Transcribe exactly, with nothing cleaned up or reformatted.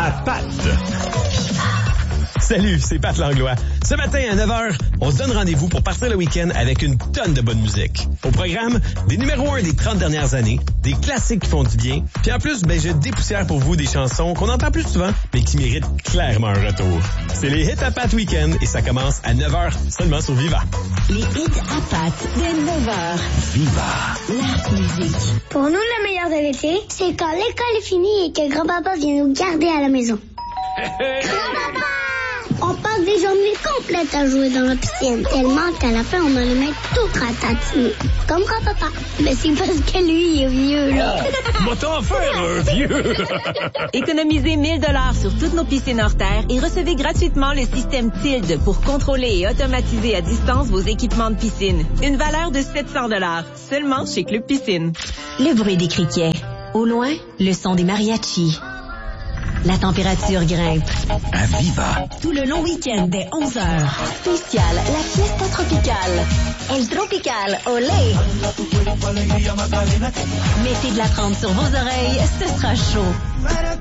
à Pat. Salut, c'est Pat Langlois. Ce matin à neuf heures, on se donne rendez-vous pour partir le week-end avec une tonne de bonne musique. Au programme, des numéros un des trente dernières années, des classiques qui font du bien, puis en plus, ben, je dépoussière pour vous des chansons qu'on entend plus souvent, mais qui méritent clairement un retour. C'est les hits à Pat Week-end et ça commence à neuf heures seulement sur Viva. Les hits à Pat dès neuf heures. Viva. La musique. Pour nous, le meilleur de l'été, c'est quand l'école est finie et que grand-papa vient nous garder à la maison. Grand-papa! On passe des journées complètes à jouer dans la piscine, tellement qu'à la fin, on a les mains toutes ratatinées. Comme grand-papa. Mais c'est parce que lui, il est vieux, là. Va t'en faire un vieux! Économisez mille dollars sur toutes nos piscines hors terre et recevez gratuitement le système Tilde pour contrôler et automatiser à distance vos équipements de piscine. Une valeur de sept cents dollars, seulement chez Club Piscine. Le bruit des criquets. Au loin, le son des mariachis. La température grimpe. À Viva. Tout le long week-end dès onze heures. Spécial, la fiesta tropicale. El Tropical, olé! Mettez de la trempe sur vos oreilles, ce sera chaud.